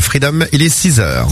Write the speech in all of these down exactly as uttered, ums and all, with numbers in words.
Freedom, il est six heures.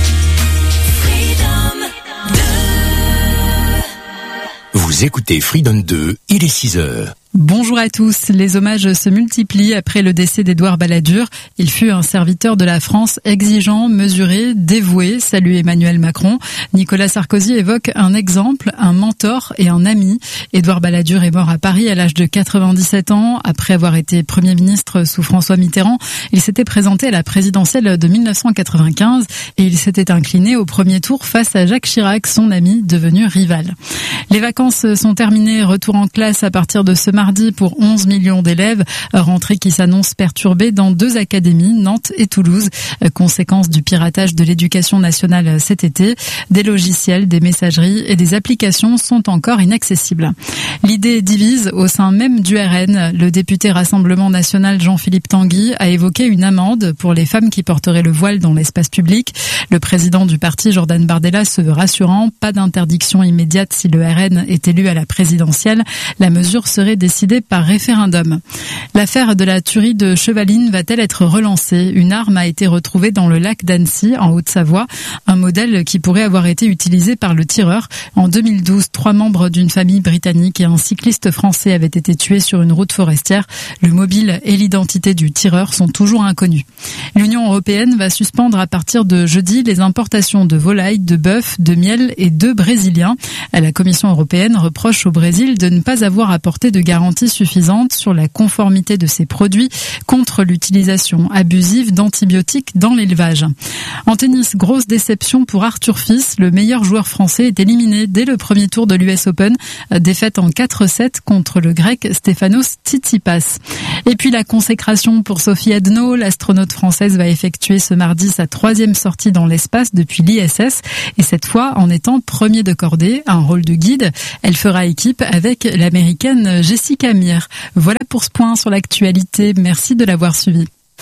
Vous écoutez Freedom deux, il est six heures. Bonjour à tous. Les hommages se multiplient après le décès d'Édouard Balladur. Il fut un serviteur de la France exigeant, mesuré, dévoué. Salue Emmanuel Macron. Nicolas Sarkozy évoque un exemple, un mentor et un ami. Édouard Balladur est mort à Paris à l'âge de quatre-vingt-dix-sept ans. Après avoir été Premier ministre sous François Mitterrand, il s'était présenté à la présidentielle de mille neuf cent quatre-vingt-quinze et il s'était incliné au premier tour face à Jacques Chirac, son ami, devenu rival. Les vacances sont terminées. Retour en classe à partir de ce mardi pour onze millions d'élèves, rentrée qui s'annonce perturbée dans deux académies, Nantes et Toulouse, conséquence du piratage de l'éducation nationale cet été. Des logiciels, des messageries et des applications sont encore inaccessibles. L'idée divise au sein même du R N. Le député Rassemblement National Jean-Philippe Tanguy a évoqué une amende pour les femmes qui porteraient le voile dans l'espace public. Le président du parti, Jordan Bardella, se veut rassurant. Pas d'interdiction immédiate si le R N est élu à la présidentielle. La mesure serait décidée par référendum. L'affaire de la tuerie de Chevaline va-t-elle être relancée? Une arme a été retrouvée dans le lac d'Annecy, en Haute-Savoie. Un modèle qui pourrait avoir été utilisé par le tireur. En deux mille douze, trois membres d'une famille britannique et un cycliste français avaient été tués sur une route forestière. Le mobile et l'identité du tireur sont toujours inconnus. L'Union européenne va suspendre à partir de jeudi les importations de volailles, de bœuf, de miel et d'œufs brésiliens. La Commission européenne reproche au Brésil de ne pas avoir apporté de garanties suffisantes sur la conformité de ces produits contre l'utilisation abusive d'antibiotiques dans l'élevage. En tennis, grosse déception pour Arthur Fils. Le meilleur joueur français est éliminé dès le premier tour de l'U S Open. Défaite en quatre sept contre le grec Stefanos Tsitsipas. Et puis la consécration pour Sophie Adno. L'astronaute française va effectuer ce mardi sa troisième sortie dans l'espace depuis l'I S S. Et cette fois en étant premier de cordée, un rôle de guide. Elle fera équipe avec l'américaine Jessica Meir. Voilà pour ce point sur l'actualité. Merci de l'avoir suivi.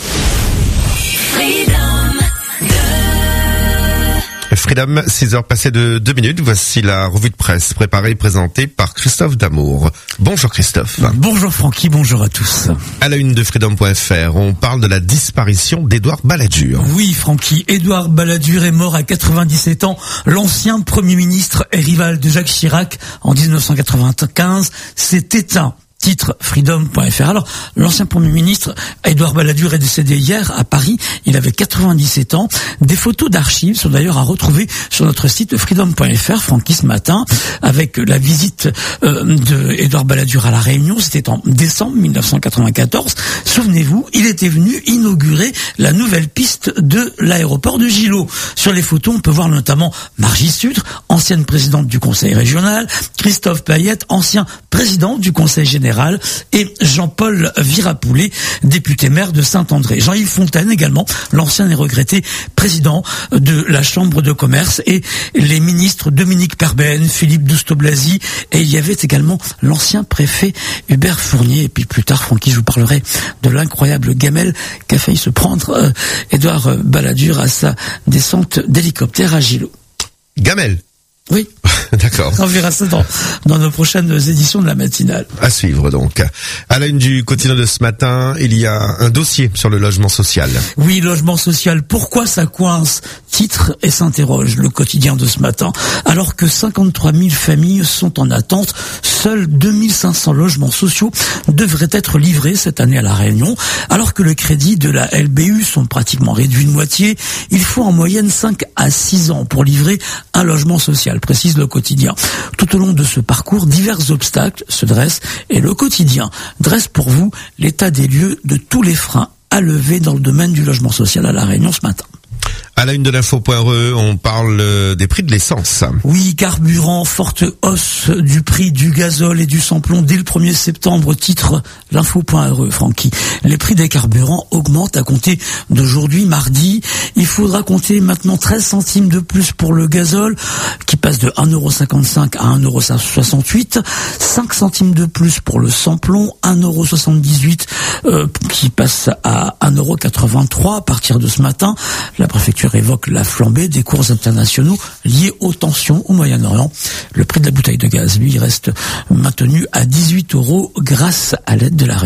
Freedom, six heures passées de deux minutes. Voici la revue de presse préparée et présentée par Christophe Damour. Bonjour Christophe. Bonjour Francky, bonjour à tous. À la une de Freedom point F R, on parle de la disparition d'Édouard Balladur. Oui Francky, Édouard Balladur est mort à quatre-vingt-dix-sept ans. L'ancien Premier ministre et rival de Jacques Chirac en dix-neuf cent quatre-vingt-quinze s'est éteint. Titre Freedom point F R. Alors, l'ancien Premier ministre Édouard Balladur est décédé hier à Paris. Il avait quatre-vingt-dix-sept ans. Des photos d'archives sont d'ailleurs à retrouver sur notre site Freedom point F R, Francky, ce matin, avec la visite euh, de Édouard Balladur à La Réunion. C'était en décembre mille neuf cent quatre-vingt-quatorze. Souvenez-vous, il était venu inaugurer la nouvelle piste de l'aéroport de Gillot. Sur les photos, on peut voir notamment Margie Sutre, ancienne présidente du Conseil régional, Christophe Payette, ancien président du Conseil général, et Jean-Paul Virapoulet, député maire de Saint-André. Jean-Yves Fontaine également, l'ancien et regretté président de la Chambre de commerce, et les ministres Dominique Perben, Philippe Douste-Blazy, et il y avait également l'ancien préfet Hubert Fournier. Et puis plus tard, Francky, je vous parlerai de l'incroyable gamelle qu'a failli se prendre euh, Édouard Balladur à sa descente d'hélicoptère à Gillot. Gamelle. Oui. D'accord. On verra ça dans, dans nos prochaines éditions de la matinale. À suivre donc. À la une du quotidien de ce matin, il y a un dossier sur le logement social. Oui, logement social. Pourquoi ça coince? Titre et s'interroge le quotidien de ce matin. Alors que cinquante-trois mille familles sont en attente, seuls deux mille cinq cents logements sociaux devraient être livrés cette année à La Réunion. Alors que le crédit de la L B U sont pratiquement réduits de moitié, il faut en moyenne cinq à six ans pour livrer un logement social, précise le quotidien. Tout au long de ce parcours, divers obstacles se dressent et le quotidien dresse pour vous l'état des lieux de tous les freins à lever dans le domaine du logement social à La Réunion ce matin. À la une de l'info.re, on parle des prix de l'essence. Oui, carburant, forte hausse du prix du gazole et du samplon dès le premier septembre, titre l'info.re, Francky. Les prix des carburants augmentent à compter d'aujourd'hui, mardi. Il faudra compter maintenant treize centimes de plus pour le gazole, qui passe de un euro cinquante-cinq à un euro soixante-huit. cinq centimes de plus pour le samplon, un euro soixante-dix-huit, euh, qui passe à un euro quatre-vingt-trois à partir de ce matin. La préfecture évoque la flambée des cours internationaux liés aux tensions au Moyen-Orient. Le prix de la bouteille de gaz, lui, reste maintenu à dix-huit euros grâce à l'aide de la région.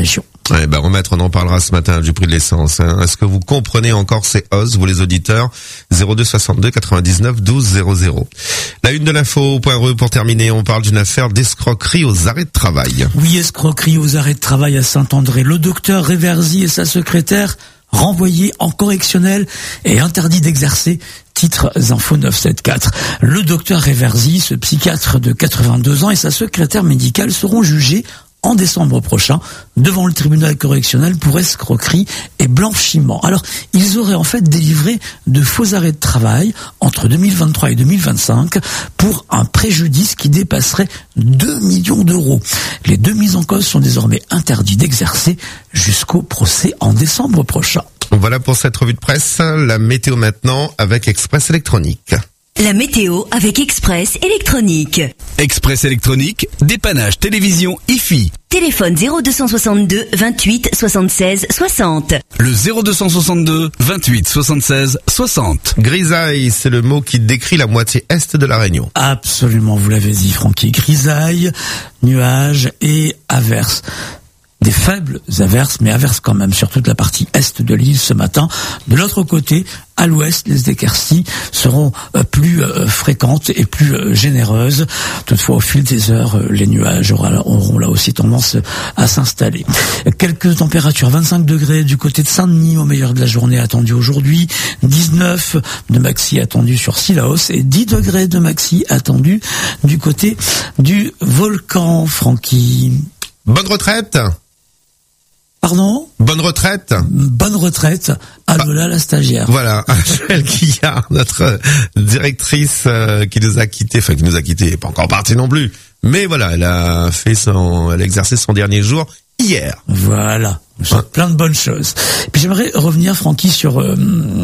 Ouais, bah, remettre, on en parlera ce matin du prix de l'essence. Hein. Est-ce que vous comprenez encore ces hausses, vous les auditeurs? zéro deux soixante-deux quatre-vingt-dix-neuf douze zéro zéro. La une de l'info, point re pour terminer, on parle d'une affaire d'escroquerie aux arrêts de travail. Oui, escroquerie aux arrêts de travail à Saint-André. Le docteur Réverzy et sa secrétaire renvoyés en correctionnel et interdits d'exercer. Titre Info neuf cent soixante-quatorze. Le docteur Réverzy, ce psychiatre de quatre-vingt-deux ans, et sa secrétaire médicale seront jugés en décembre prochain devant le tribunal correctionnel pour escroquerie et blanchiment. Alors, ils auraient en fait délivré de faux arrêts de travail entre deux mille vingt-trois et deux mille vingt-cinq pour un préjudice qui dépasserait deux millions d'euros. Les deux mises en cause sont désormais interdits d'exercer jusqu'au procès en décembre prochain. Voilà pour cette revue de presse. La météo maintenant avec Express Électronique. La météo avec Express Électronique. Express Électronique, dépannage télévision I F I. Téléphone zéro deux soixante-deux vingt-huit soixante-seize soixante. Le zéro deux soixante-deux vingt-huit soixante-seize soixante. Grisaille, c'est le mot qui décrit la moitié est de la Réunion. Absolument, vous l'avez dit, Francky. Grisaille, nuages et averses. Des faibles averses, mais averses quand même sur toute la partie est de l'île ce matin. De l'autre côté, à l'ouest, les éclaircies seront plus euh, fréquentes et plus euh, généreuses. Toutefois, au fil des heures, euh, les nuages aura, auront là aussi tendance à s'installer. Quelques températures, vingt-cinq degrés du côté de Saint-Denis au meilleur de la journée attendue aujourd'hui, dix-neuf de maxi attendu sur Sillaos et dix degrés de maxi attendu du côté du volcan, Francky. Bonne retraite. Pardon ? Bonne retraite. Bonne retraite à bah, Lola, la stagiaire. Voilà, Angèle Guillard, notre directrice euh, qui nous a quittés, enfin qui nous a quittés, pas encore partie non plus, mais voilà, elle a fait son, elle a exercé son dernier jour hier. Voilà. Hein. Plein de bonnes choses. Et puis j'aimerais revenir, Francky, sur euh,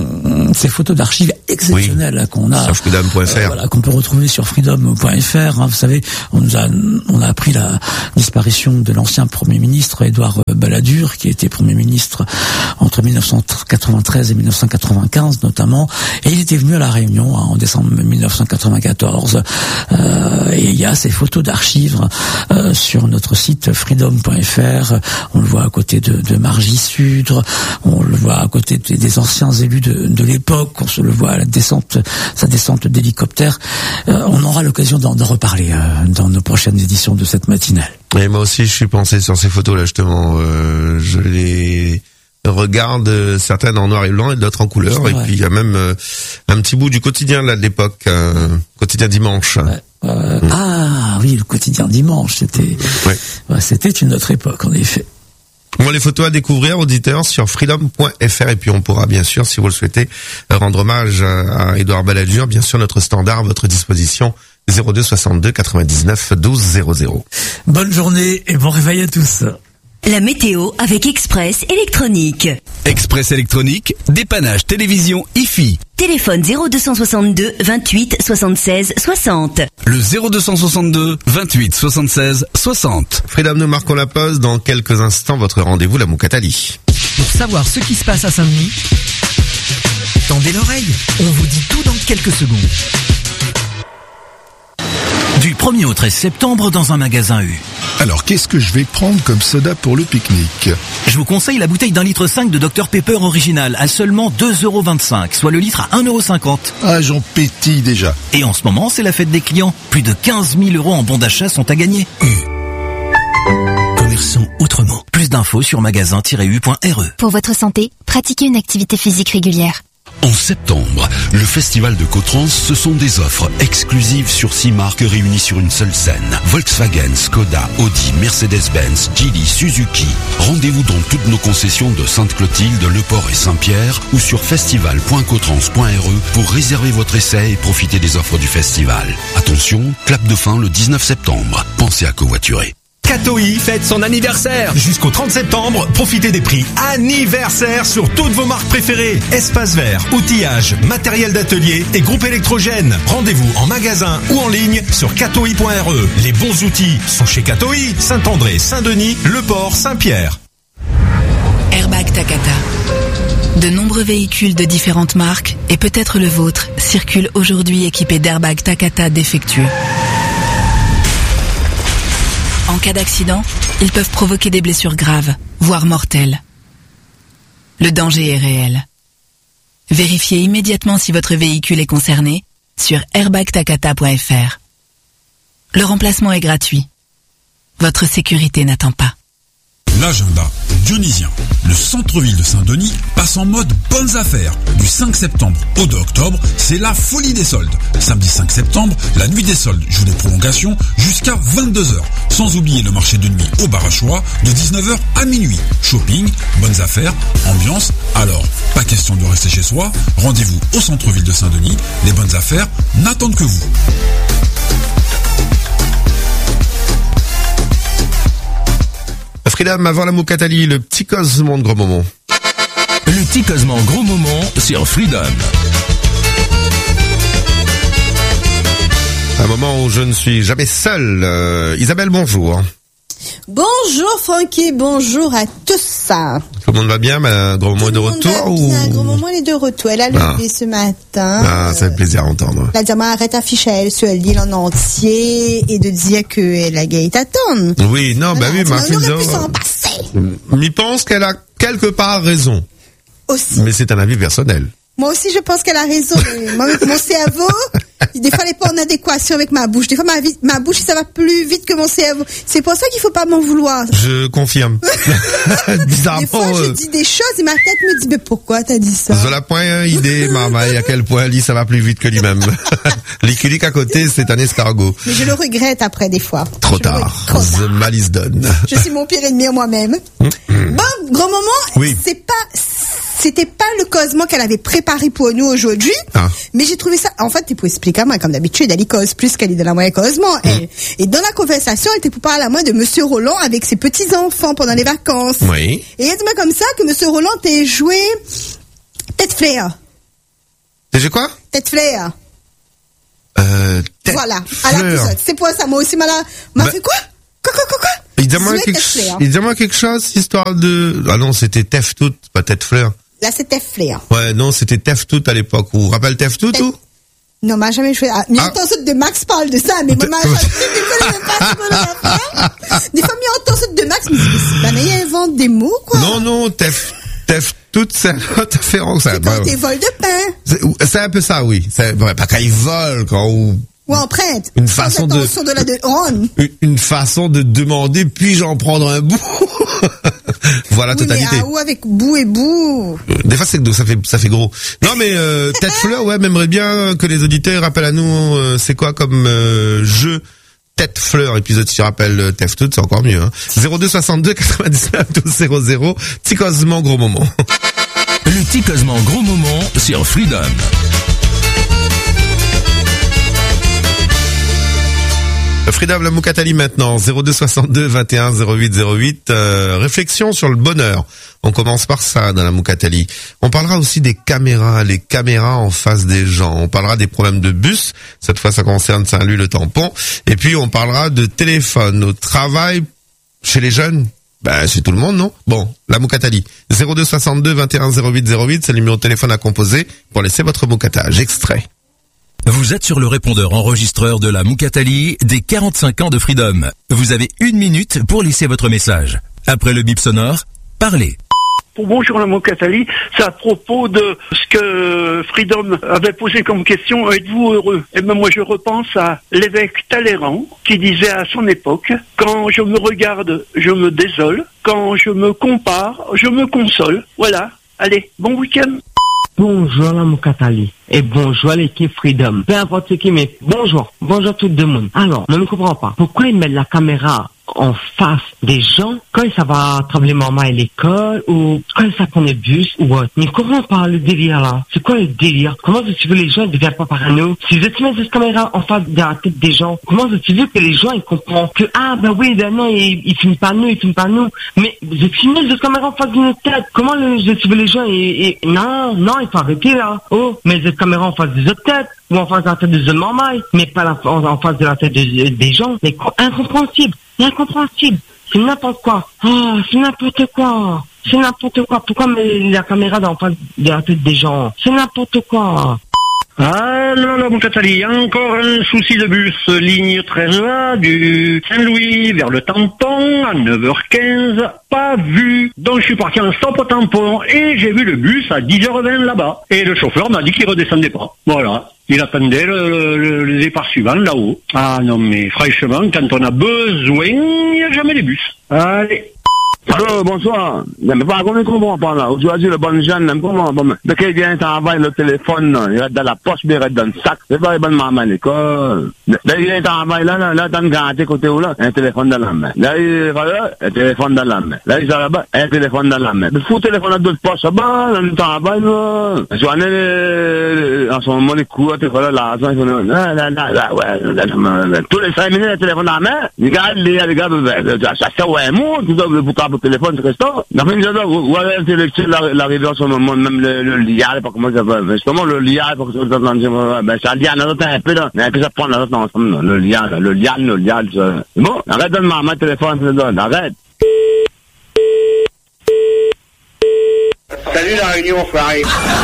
ces photos d'archives exceptionnelles oui. là, qu'on a sur freedom point f r, euh, voilà, qu'on peut retrouver sur freedom point f r. Hein, vous savez, on nous a on a appris la disparition de l'ancien Premier ministre Édouard Balladur, qui était Premier ministre entre mille neuf cent quatre-vingt-treize et mille neuf cent quatre-vingt-quinze notamment, et il était venu à la Réunion hein, en décembre mille neuf cent quatre-vingt-quatorze. Euh, et il y a ces photos d'archives euh, sur notre site freedom point f r. On le voit à côté de de Margie Sudre, on le voit à côté des anciens élus de, de l'époque, on se le voit à la descente, sa descente d'hélicoptère. Euh, on aura l'occasion d'en, d'en reparler euh, dans nos prochaines éditions de cette matinale. Et moi aussi, je suis pensé sur ces photos-là, justement. Euh, je les regarde, certaines en noir et blanc et d'autres en couleur. Ouais. Et puis, il y a même euh, un petit bout du quotidien là de l'époque, euh, quotidien dimanche. Ouais. Euh, mmh. Ah oui, le quotidien dimanche, c'était, ouais. Ouais, c'était une autre époque, en effet. Bon, les photos à découvrir, auditeurs, sur freedom point f r, et puis on pourra bien sûr, si vous le souhaitez, rendre hommage à Édouard Balladur. Bien sûr, notre standard à votre disposition, zéro deux soixante-deux quatre-vingt-dix-neuf douze zéro zéro. Bonne journée et bon réveil à tous. La météo avec Express Électronique. Express Électronique, dépannage télévision I F I. Téléphone zéro deux soixante-deux vingt-huit soixante-seize soixante. Le zéro deux soixante-deux vingt-huit soixante-seize soixante. Freedom, nous marquons la pause. Dans quelques instants, votre rendez-vous, la Moukatali. Pour savoir ce qui se passe à Saint-Denis, tendez l'oreille. On vous dit tout dans quelques secondes. Du premier au treize septembre dans un magasin U. Alors qu'est-ce que je vais prendre comme soda pour le pique-nique ? Je vous conseille la bouteille d'un litre cinq de docteur Pepper original à seulement deux euros vingt-cinq, soit le litre à un euro cinquante. Ah, j'en pétille déjà. Et en ce moment, c'est la fête des clients. Plus de quinze mille euros en bons d'achat sont à gagner. U. Commerçons autrement. Plus d'infos sur magasin tiret u point r e. Pour votre santé, pratiquez une activité physique régulière. En septembre, le Festival de Cotrans, ce sont des offres exclusives sur six marques réunies sur une seule scène. Volkswagen, Skoda, Audi, Mercedes-Benz, Geely, Suzuki. Rendez-vous dans toutes nos concessions de Sainte-Clotilde, Le Port et Saint-Pierre ou sur festival point cotrans point r e pour réserver votre essai et profiter des offres du festival. Attention, clap de fin le dix-neuf septembre. Pensez à covoiturer. Katoï fête son anniversaire. Jusqu'au trente septembre, profitez des prix anniversaires sur toutes vos marques préférées. Espace vert, outillage, matériel d'atelier et groupe électrogène. Rendez-vous en magasin ou en ligne sur katoï point r e. Les bons outils sont chez Katoï, Saint-André, Saint-Denis, Le Port, Saint-Pierre. Airbag Takata. De nombreux véhicules de différentes marques, et peut-être le vôtre, circulent aujourd'hui équipés d'airbags Takata défectueux. En cas d'accident, ils peuvent provoquer des blessures graves. voire mortelle. Le danger est réel. Vérifiez immédiatement si votre véhicule est concerné sur airbag takata point f r. Le remplacement est gratuit. Votre sécurité n'attend pas. L'agenda dionysien. Le centre-ville de Saint-Denis passe en mode bonnes affaires. Du cinq septembre au deux octobre, c'est la folie des soldes. Samedi cinq septembre, la nuit des soldes joue des prolongations jusqu'à vingt-deux heures. Sans oublier le marché de nuit au bar à choix de dix-neuf heures à minuit. Shopping, bonnes affaires, ambiance. Alors, pas question de rester chez soi. Rendez-vous au centre-ville de Saint-Denis. Les bonnes affaires n'attendent que vous. Freedom, avant la Moukatali, le petit Cosmo de Gros Moment. Le petit Cosmo Gros Moment sur Freedom. Un moment où je ne suis jamais seul. Euh, Isabelle, bonjour. Bonjour Francky, bonjour à tous. Tout le monde va bien, ma Gros Moment est de retour ou... bien, Gros Moment est de retour. Elle a levé ah. ce matin. Ah, ça fait plaisir à entendre. Elle a dit, arrête d'afficher elle sur l'île en entier et de dire que la gay t'attend. Oui, non, voilà, bah oui, ma fille. On aurait pu s'en passer. Il pense qu'elle a quelque part raison. Aussi. Mais c'est un avis personnel. Moi aussi, je pense qu'elle a raison. Moi, mon cerveau, des fois, elle n'est pas en adéquation avec ma bouche. Des fois, ma, vie, ma bouche, ça va plus vite que mon cerveau. C'est pour ça qu'il faut pas m'en vouloir. Je confirme. Bizarrement. Des fois, je dis des choses et ma tête me dit, mais pourquoi t'as dit ça? Zola point idée, marmaille, à quel point lui, ça va plus vite que lui-même. L'icunique à côté, c'est un escargot. Mais je le regrette après, des fois. Trop je tard. Trop tard. The malice done. Je suis mon pire ennemi moi-même. Mm-hmm. Bon, Gros Moment, oui. c'est pas, c'était pas le Cosmo qu'elle avait préparé pour nous aujourd'hui, ah. mais j'ai trouvé ça, en fait, tu peux expliquer à moi, comme d'habitude, elle y cause plus qu'elle est dans la moyenne Cosmo. Mm. Et, et dans la conversation, elle était pour parler à moi de Monsieur Roland avec ses petits-enfants pendant les vacances. Oui. Et elle dit comme ça que Monsieur Roland t'a joué Tête Flair. T'as joué quoi? Tête Flair. Euh, tête voilà, fleur. À l'épisode. C'est pour ça, moi aussi, m'a, m'a bah. fait quoi? Quoi, quoi, quoi, quoi? Il dit moi quelque, ch- quelque chose, histoire de... Ah non, c'était Tef Tout, pas Tête Fleur. Là, c'est Tef Fleur. Ouais, non, c'était Tef Tout à l'époque. Vous vous rappelez Tef Tout ou? Non, m'a jamais joué. Ah, mais ah. J'entends de Max parle de ça, mais moi, m'a jamais pas Des fois, mi entend ceux de Max, mais c'est pas, il invente des mots, quoi. Non, non, Tef, Tef Tout, c'est une autre référence. C'est quand t'es vol de pain. C'est, c'est un peu ça, oui. C'est, ouais, pas quand ils volent, quand ou... Ou en prête. Une façon de, de la de une, une façon de demander, puis-je en prendre un bout? Voilà, oui, totalité. Mais, ah, ou avec bout et bout. Des fois, c'est que ça fait, ça fait gros. Non, mais, euh, Tête Fleur, ouais, m'aimerait bien que les auditeurs rappellent à nous, euh, c'est quoi comme, euh, jeu Tête Fleur, épisode qui rappelle Tef Tout, c'est encore mieux, hein. zéro deux soixante-deux quatre-vingt-dix-neuf douze zéro zéro, Petit Cosmo Gros Moment. Le Petit Cosmo Gros Moment sur Freedom. Freedom, la Moukatali maintenant, zéro deux soixante-deux vingt et un zéro huit zéro huit, euh, réflexion sur le bonheur. On commence par ça dans la Moukatali. On parlera aussi des caméras, les caméras en face des gens. On parlera des problèmes de bus. Cette fois, ça concerne Saint-Louis le tampon. Et puis, on parlera de téléphone au travail chez les jeunes. Ben, c'est tout le monde, non? Bon, la Moukatali. zéro deux soixante-deux vingt et un zéro huit zéro huit, c'est le numéro de téléphone à composer pour laisser votre Moukatage. Extrait. Vous êtes sur le répondeur enregistreur de la Moukatali des quarante-cinq ans de Freedom. Vous avez une minute pour laisser votre message. Après le bip sonore, parlez. Bonjour la Moukatali, c'est à propos de ce que Freedom avait posé comme question, êtes-vous heureux? Et ben moi je repense à l'évêque Talleyrand qui disait à son époque, quand je me regarde, je me désole, quand je me compare, je me console. Voilà, allez, bon week-end. Bonjour la Moukatali et bonjour l'équipe Freedom. Peu importe qui, mais bonjour, bonjour tout le monde. Alors, je ne comprends pas. Pourquoi ils mettent la caméra en face des gens quand ça va tremblement à l'école ou quand ça prend le bus ou autre? Mais comment pas le délire là? C'est quoi le délire? Comment tu veux les gens ne deviennent pas parano? Si vous mettez cette caméra en face de la tête des gens, comment tu veux que les gens ils comprennent que ah ben oui ben non ils, ils filment pas nous, ils filment pas nous, mais vous filmez cette caméra en face de notre tête. Comment le, je veux les gens et, et non non il faut arrêter là. Oh mais cette caméra en face de notre tête ou en face de la tête des hommes normaux, mais pas la, en, en face de la tête de, des gens. Mais incompréhensible. Incompréhensible, c'est n'importe quoi. Oh, c'est n'importe quoi. C'est n'importe quoi. Pourquoi mettre la caméra dans face de la tête des gens? C'est n'importe quoi. Ah là là, mon Catali, encore un souci de bus, ligne treize A du Saint-Louis vers le tampon à neuf heures quinze, pas vu. Donc je suis parti en stop au tampon et j'ai vu le bus à dix heures vingt là-bas. Et le chauffeur m'a dit qu'il redescendait pas. Voilà. Il attendait le, le, le départ suivant là-haut. Ah non mais franchement, quand on a besoin, il n'y a jamais les bus. Allez. Allô, bonsoir. Mais pas qu'on ne comprend pas là. Aujourd'hui, le bon jeune, ne comprend pas. Dès qu'il vient travailler le téléphone, il reste dans la poche, il reste dans le sac. C'est pas le bon maman à l'école. Dès qu'il vient travailler là, là, là, dans le garantie côté où là, un téléphone dans la main. Là, il va là, un téléphone dans la main. Là, il va là-bas, un téléphone dans la main. Il faut le téléphone à d'autres poches, là-bas, dans le travail, là. Je vois, en ce moment, les coups, tu vois là, l'argent, ils font là, là, là, là, ouais, tous les cinq minutes, le téléphone dans la main. Regarde, les gars, ça sert à un mot, tout ça, vous tapez le téléphone, c'est restant. D'après nous, vous voyez l'intellectuel, l'arrivée en ce moment, même le, le lial, pas comment ça va. Justement, le lial, pour que ça ben, ça lial, un peu, là. Mais que ça prend, là, ensemble, le lial, le lial, le lial, ça. Bon, arrête de m'en mettre le téléphone, je te donne, arrête. Salut la réunion, soirée.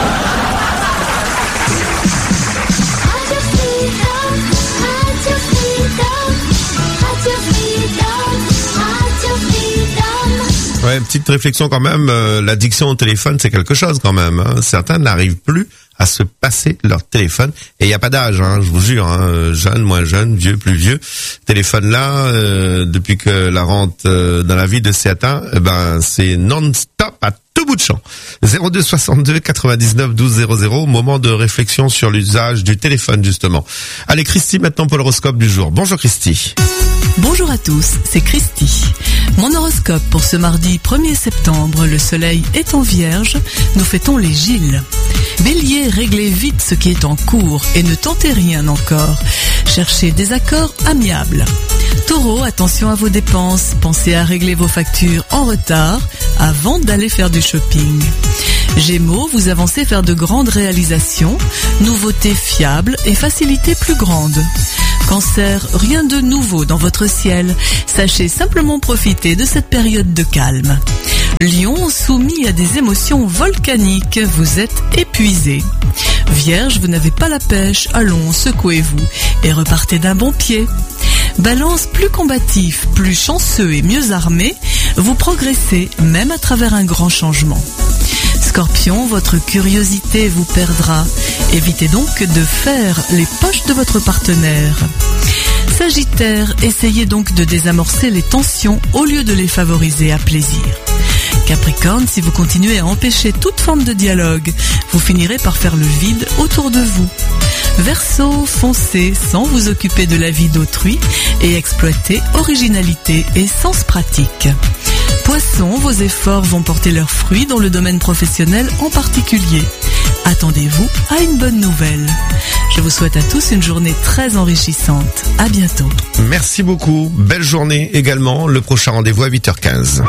Ouais, petite réflexion quand même, euh, l'addiction au téléphone, c'est quelque chose quand même. Hein. Certains n'arrivent plus à se passer leur téléphone. Et il n'y a pas d'âge, hein, je vous jure, hein, jeune, moins jeune, vieux, plus vieux. Téléphone là, euh, depuis que la rentre euh, dans la vie de certains, eh ben c'est non-stop à tout bout de champ. zéro deux soixante-deux quatre-vingt-dix-neuf douze zéro zéro, moment de réflexion sur l'usage du téléphone justement. Allez Christy, maintenant pour l'horoscope du jour. Bonjour Christy. Bonjour à tous, c'est Christy. Mon horoscope pour ce mardi premier septembre, le soleil est en vierge, nous fêtons les Gilles. Bélier, réglez vite ce qui est en cours et ne tentez rien encore. Cherchez des accords amiables. Taureau, attention à vos dépenses, pensez à régler vos factures en retard avant d'aller faire du shopping. Gémeaux, vous avancez vers de grandes réalisations, nouveautés fiables et facilités plus grandes. Cancer, rien de nouveau dans votre ciel, sachez simplement profiter de cette période de calme. Lion, soumis à des émotions volcaniques, vous êtes épuisé. Vierge, vous n'avez pas la pêche, allons, secouez-vous et repartez d'un bon pied. Balance, plus combatif, plus chanceux et mieux armé, vous progressez même à travers un grand changement. Scorpion, votre curiosité vous perdra. Évitez donc de faire les poches de votre partenaire. Sagittaire, essayez donc de désamorcer les tensions au lieu de les favoriser à plaisir. Capricorne, si vous continuez à empêcher toute forme de dialogue, vous finirez par faire le vide autour de vous. Verseau, foncez sans vous occuper de la vie d'autrui et exploitez originalité et sens pratique. Poisson, vos efforts vont porter leurs fruits dans le domaine professionnel en particulier. Attendez-vous à une bonne nouvelle. Je vous souhaite à tous une journée très enrichissante. À bientôt. Merci beaucoup. Belle journée également. Le prochain rendez-vous à huit heures quinze.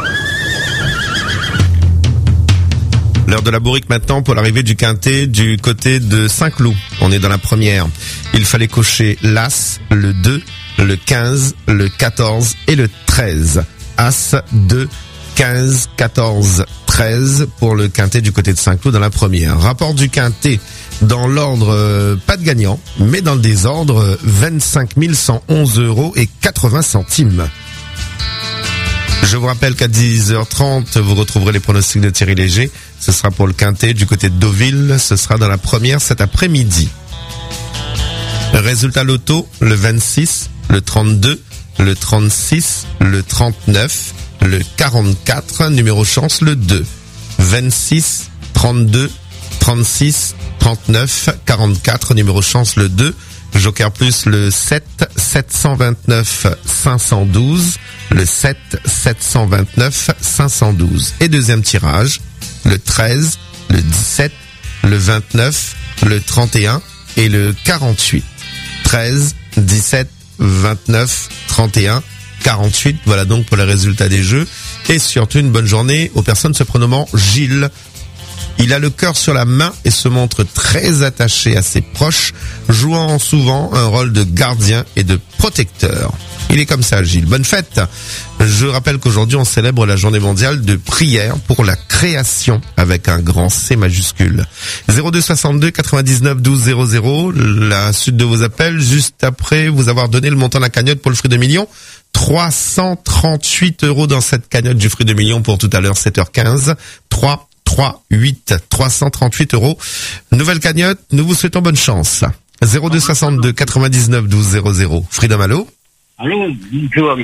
L'heure de la bourrique maintenant pour l'arrivée du quintet du côté de Saint-Cloud. On est dans la première. Il fallait cocher l'As, le deux, le quinze, le quatorze et le treize. As, deux, quinze, quatorze, treize pour le quintet du côté de Saint-Cloud dans la première. Rapport du quintet dans l'ordre, euh, pas de gagnant, mais dans le désordre, vingt-cinq mille cent onze euros et quatre-vingts centimes. Je vous rappelle qu'à dix heures trente, vous retrouverez les pronostics de Thierry Léger. Ce sera pour le quintet du côté de Deauville. Ce sera dans la première cet après-midi. Résultat loto, le vingt-six, le trente-deux, le trente-six, le trente-neuf, le quarante-quatre, numéro chance le deux. vingt-six, trente-deux, trente-six, trente-neuf, quarante-quatre, numéro chance le deux. Joker plus le sept, sept cent vingt-neuf, cinq cent douze, le sept, sept cent vingt-neuf, cinq cent douze. Et deuxième tirage, le treize, le dix-sept, le vingt-neuf, le trente et un et le quarante-huit. treize, dix-sept, vingt-neuf, trente et un, quarante-huit. Voilà donc pour les résultats des jeux. Et surtout une bonne journée aux personnes se prénommant Gilles. Il a le cœur sur la main et se montre très attaché à ses proches, jouant souvent un rôle de gardien et de protecteur. Il est comme ça, Gilles. Bonne fête. Je rappelle qu'aujourd'hui, on célèbre la journée mondiale de prière pour la création avec un grand C majuscule. zéro deux soixante-deux quatre-vingt-dix-neuf douze zéro zéro. La suite de vos appels, juste après vous avoir donné le montant de la cagnotte pour le fruit de million. trois cent trente-huit euros dans cette cagnotte du fruit de million pour tout à l'heure, sept heures quinze. trois, trois, huit, trois cent trente-huit euros. Nouvelle cagnotte, nous vous souhaitons bonne chance. zéro deux soixante-deux quatre-vingt-dix-neuf douze zéro zéro. Freedom, allô? Allô, bonjour.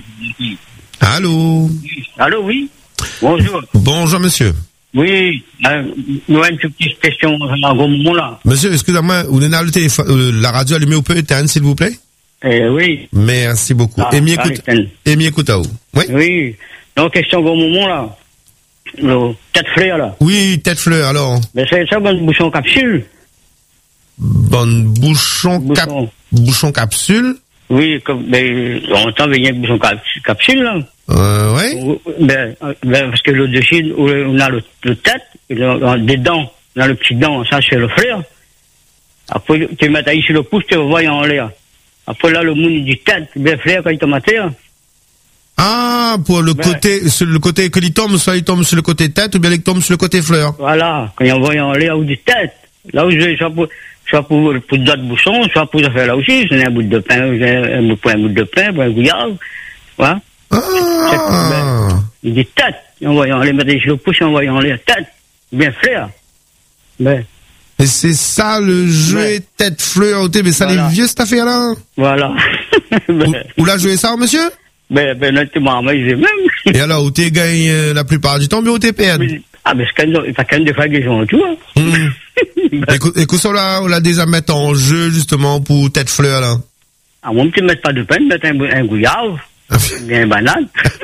Allô? Allô, oui? Bonjour. Bonjour, monsieur. Oui, euh, nous avons une petite question à un gros moment là. Monsieur, excusez-moi, vous avez le téléphone, euh, la radio allumée au peu éteinte, s'il vous plaît? Eh oui. Merci beaucoup. Ah, Et m'y écoute, et m'y écoute à où? Oui? Oui. Donc, question au gros moment là. Le tête fleur là. Oui, tête fleur, alors. Mais c'est ça, bon bouchon capsule. Bonne bouchon, Bouchon. cap, bouchon capsule. Oui, comme, ben, on entend venir bouchon cap, capsule là. Euh, ouais. Ben, ben, parce que le dessus, on a le, le tête, et le, des dents, on a le petit dent, ça c'est le fleur. Après, tu mets ici le pouce, tu le vois en l'air. Après là, le monde il dit tête, ben fleur quand il tombe à terre. Ah, pour le ben, côté, sur le côté que il tombe, soit il tombe sur le côté tête, ou bien il tombe sur le côté fleur. Voilà, quand il envoie en l'air, on dit tête. Là où je vais, soit pour, soit pour, pour d'autres bouchons, soit pour faire là aussi, c'est un bout de pain, un, pour un bout de pain, pour un gouillard. Voilà. Ah. Ben, il dit tête, en voyant les mettre sur le pouce, en voyant les tête, bien fleur. Ben. Et c'est ça le jeu ben. Tête fleur, mais ça voilà. Les vieux cette affaire là. Voilà. ben. Où, où l'a joué ça, monsieur? Ben, ben, honnêtement, moi, j'ai même. Et alors, où t'es gagné euh, la plupart du temps, mais où t'es perdu? Ah, mais c'est quand même, quand même des fois que j'en tout, hein. Mmh. ben. Écoute, écoute, ça là, on l'a déjà mettre en jeu, justement, pour tête fleur, là. Ah, moi, tu ne mets pas de pain, mettre un, un gouillard. Bien une banane.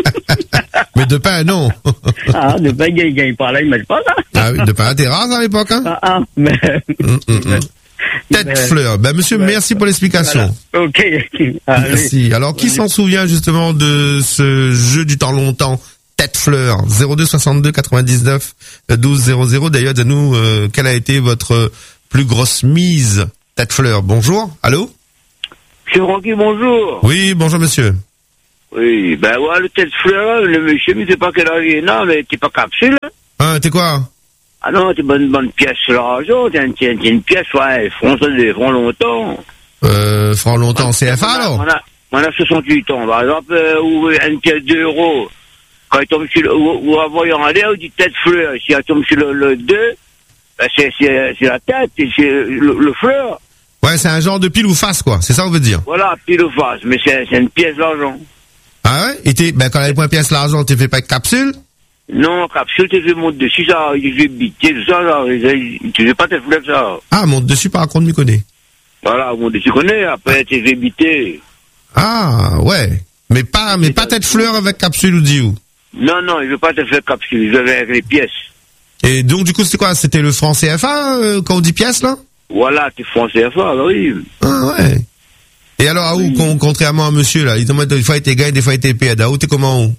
Mais de pain, non. Ah, de pain, il gagne pas là, ils mettent pas ça. Ah oui, de pain à terrasse à l'époque, hein. Ah, ah, mais. Mmh, mmh. Tête mais... fleur. Ben, monsieur, mais... merci pour l'explication. Voilà. Ok. Allez. Merci. Alors, qui s'en souvient, justement, de ce jeu du temps longtemps? Tête fleur. zéro deux soixante-deux quatre-vingt-dix-neuf douze zéro zéro. D'ailleurs, dites-nous, euh, quelle a été votre plus grosse mise? Tête fleur. Bonjour. Allô? Monsieur Francky, bonjour. Oui, bonjour, monsieur. Oui, ben ouais, le tête fleur, le monsieur, mais c'est pas quel âge il est, non, mais t'es pas capsule. Ah, t'es quoi? Ah non, t'es bonne, bonne pièce sur l'argent, t'es une, t'es une pièce, ouais, front, des francs longtemps. Euh, francs longtemps, C F A, alors? On a, on a soixante-huit ans, par exemple, euh, ou une pièce de deux euros. Quand il tombe sur le, ou, ou en voyant aller, on dit tête fleur. Si elle tombe sur le, le deux, ben c'est, c'est, c'est la tête, et c'est le, le fleur. Ouais, c'est un genre de pile ou face, quoi. C'est ça, on veut dire? Voilà, pile ou face, mais c'est, c'est une pièce d'argent. Ah ouais? Et t'es, ben, quand elle est point pièce l'argent, t'es fait pas de capsule? Non, capsule, tu fais monter dessus, ça, il fait biter, tout ça, ça, tu fais pas tes fleurs, ça. Ah, monte dessus, par contre, m'y connais. Voilà, monte dessus, connais, après, tu fais biter. Ah, ouais. Mais pas, mais pas tête fleur avec capsule ou diou? Non, non, il veut pas te faire capsule, il veut avec les pièces. Et donc, du coup, c'était quoi? C'était le franc C F A, euh, quand on dit pièce, là? Voilà, t'es franc C F A, oui. Ah, ouais. Et alors, à où, oui. Contrairement à monsieur, là, il demande des fois il était gagné, des fois il était payé, à où t'es comment, où?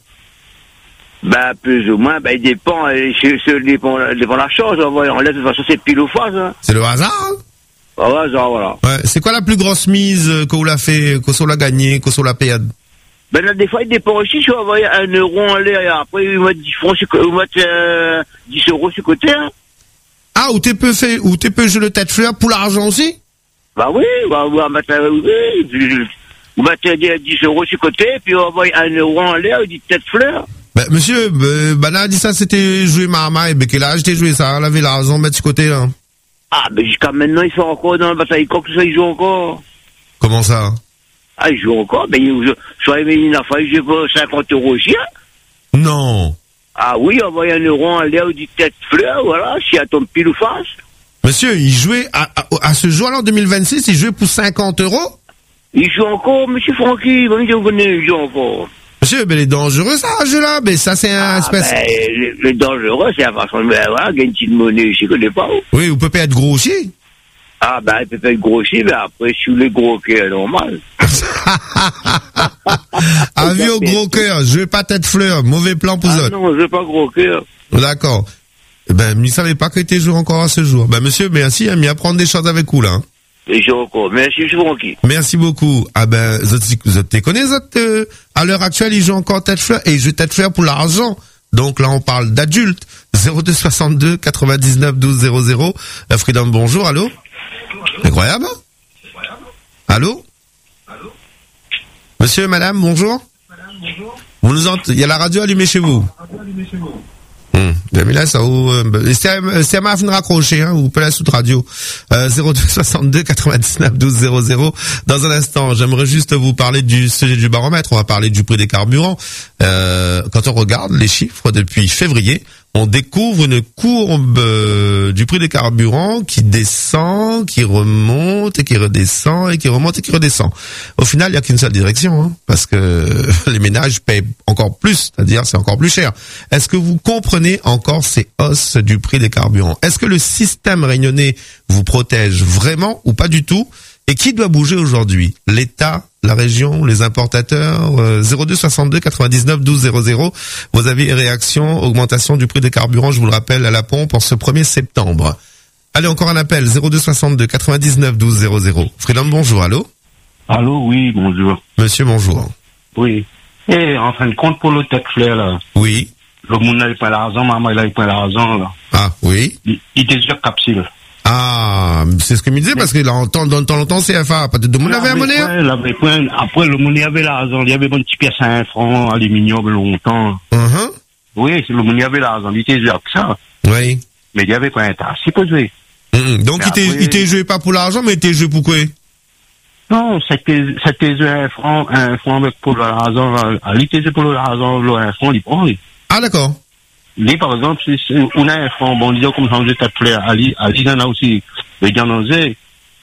Ben, plus ou moins, ben, il dépend, il dépend, dépend la chose, on va, on laisse, de toute façon, c'est pile ou face, hein. C'est le hasard, hein? Au hasard, voilà. Ouais, c'est quoi la plus grosse mise qu'on l'a fait, qu'on l'a gagné, qu'on l'a payé? Ben là, des fois, il dépend aussi, tu vas envoyer un euro en l'air, et après, ils mettent dix francs, ils mettent euh, dix euros sur le côté, hein. Ah, ou t'es peu fait, ou t'es peu jouer le tête fleur pour l'argent aussi? Bah oui, on va, on va mettre, euh, oui, on va mettre dix euros sur le côté, puis on va envoyer un euro en l'air, il dit tête fleur. Ben, monsieur, ben, ben là, dit ça, c'était jouer Marma, et ben, quel âge t'es joué ça, la avait l'argent, mettre sur le côté, là? Ah, ben, jusqu'à maintenant, ils sont encore dans la bataille coq, tout ça, ils jouent encore. Comment ça? Ah, ils jouent encore, ben, ils soit une affaire, ils jouent pour cinquante euros aussi, hein. Non. Ah oui, on envoie un euro en l'air, du tête fleur, voilà, si elle tombe pile ou face. Monsieur, il jouait, à, à, à ce jour-là, en deux mille vingt-six, il jouait pour cinquante euros? Il joue encore, monsieur Francky, vous venez, il joue encore. Monsieur, ben, il est dangereux, ça, ce jeu-là, ben, ça, c'est un ah, espèce. Ben, le, le dangereux, c'est la façon de, ben, voilà, gagner une petite monnaie, je connais pas. Oui, vous pouvez pas être gros aussi. Ah, ben, il peut pas être gros aussi, mais après, sous les gros cœurs, normal. Avis au gros cœur, je vais pas tête fleur, mauvais plan pour ah, autres. Non, je veux pas gros cœur. D'accord. Eh ben, il savait pas qu'il était joué encore à ce jour. Ben, monsieur, merci, hein, mais à prendre des choses avec vous, là. Hein. Et je recours. Merci, je vous remercie. Merci beaucoup. Ah ben, vous te connaissez, euh, à l'heure actuelle, ils jouent encore tête fleur et ils jouent tête fleur pour l'argent. Donc là, on parle d'adultes. zéro deux soixante-deux quatre-vingt-dix-neuf douze zéro zéro. Euh, Freedom, bonjour, allô? Incroyable. Allô? Monsieur, madame, bonjour. Vous nous entendez? Il y a la radio allumée chez vous. Hum, mais là, ça, euh, c'est, c'est à ma fin de raccrocher, hein, ou peut la sous radio. Euh, zéro deux soixante-deux quatre-vingt-dix-neuf douze zéro zéro. Dans un instant, j'aimerais juste vous parler du sujet du baromètre. On va parler du prix des carburants. Euh, quand on regarde les chiffres depuis février, on découvre une courbe euh, du prix des carburants qui descend, qui remonte et qui redescend et qui remonte et qui redescend. Au final, il n'y a qu'une seule direction, hein, parce que les ménages paient encore plus, c'est-à-dire c'est encore plus cher. Est-ce que vous comprenez encore ces hausses du prix des carburants? Est-ce que le système réunionnais vous protège vraiment ou pas du tout? Et qui doit bouger aujourd'hui? L'État, la région, les importateurs? euh, zéro deux soixante-deux quatre-vingt-dix-neuf douze zéro zéro. Vous avez réaction, augmentation du prix des carburants, je vous le rappelle, à la pompe en ce premier septembre. Allez, encore un appel, zéro deux soixante-deux quatre-vingt-dix-neuf douze zéro zéro. Freedom, bonjour, allô? Allô, oui, bonjour. Monsieur, bonjour. Oui. Et en fin de compte, pour le tête fleur, là. Oui. Le monde n'avait pas l'argent, maman, il n'avait pas l'argent, là. Ah, oui. Il, il était déjà capsule. Ah, c'est ce que me disait, parce que là, en temps, dans le temps longtemps, C F A, peut-être de monde avait un monnaie? Après, le monde avait l'argent, il y avait une petite pièce à un franc, aluminium, longtemps. Uh-huh. Oui, le monde avait l'argent, il était déjà que ça. Oui. Mais il y avait pas un tas, c'est pas joué. Mm-hmm. Donc, mais il était, après... il était joué pas pour l'argent, mais il était joué pour quoi? Non, c'était, c'était joué un franc, un franc avec pour l'argent, il était joué pour l'argent, un franc, il prend, oui. Ah, d'accord. Mais par exemple, si, si on a un franc, bon, disons comme ça, on était appelé à l'île, à l'île, on a aussi, le Ganozé,